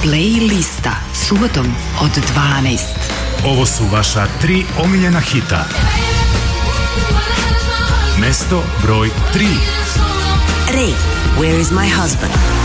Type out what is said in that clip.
Playlista subotom od 12. Ovo su vaša 3 omiljena hita. Mesto broj 3. Ray, Where is my husband?